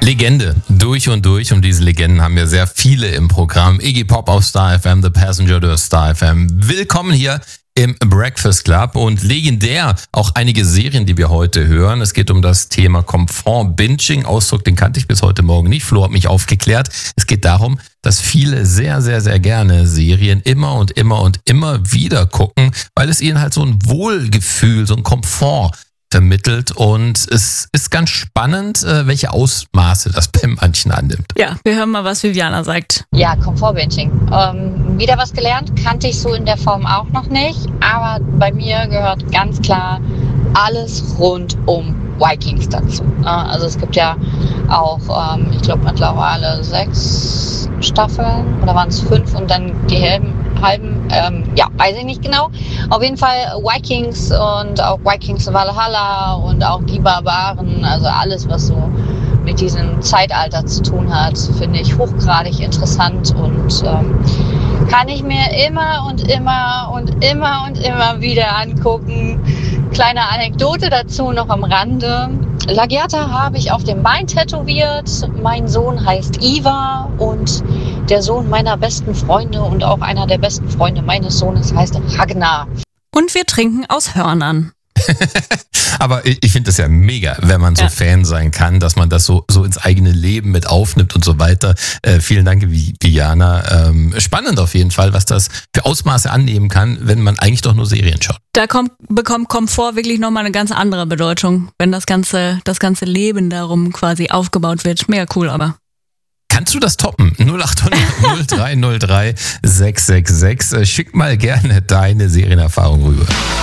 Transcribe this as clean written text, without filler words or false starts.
Legende, durch und durch. Und diese Legenden haben wir sehr viele im Programm. Iggy Pop auf Star FM, The Passenger durch Star FM. Willkommen hier im Breakfast Club und legendär auch einige Serien, die wir heute hören. Es geht um das Thema Komfort-Binging. Ausdruck, den kannte ich bis heute Morgen nicht. Flo hat mich aufgeklärt. Es geht darum, dass viele sehr, sehr, sehr gerne Serien immer und immer und immer wieder gucken, weil es ihnen halt so ein Wohlgefühl, so ein Komfort vermittelt, und es ist ganz spannend, welche Ausmaße das bei manchen annimmt. Ja, wir hören mal, was Viviana sagt. Ja, Komfort-Binging. Wieder was gelernt, kannte ich so in der Form auch noch nicht, aber bei mir gehört ganz klar alles rund um Vikings dazu. Also es gibt ja auch, ich glaube mittlerweile 6 Staffeln, oder waren es 5 und dann die halben, weiß ich nicht genau. Auf jeden Fall Vikings und auch Vikings Valhalla und auch die Barbaren, also alles, was so mit diesem Zeitalter zu tun hat, finde ich hochgradig interessant und kann ich mir immer und immer wieder angucken. Kleine Anekdote dazu noch am Rande. Lagiata habe ich auf dem Bein tätowiert. Mein Sohn heißt Ivar und der Sohn meiner besten Freunde und auch einer der besten Freunde meines Sohnes heißt Ragnar. Und wir trinken aus Hörnern. Aber ich finde das ja mega, wenn man so Fan sein kann, dass man das so ins eigene Leben mit aufnimmt und so weiter. Vielen Dank, Viviana. Spannend auf jeden Fall, was das für Ausmaße annehmen kann, wenn man eigentlich doch nur Serien schaut. Da bekommt Komfort wirklich nochmal eine ganz andere Bedeutung, wenn das ganze Leben darum quasi aufgebaut wird. Mega cool, aber. Kannst du das toppen? 0800 0303 666. Schick mal gerne deine Serienerfahrung rüber.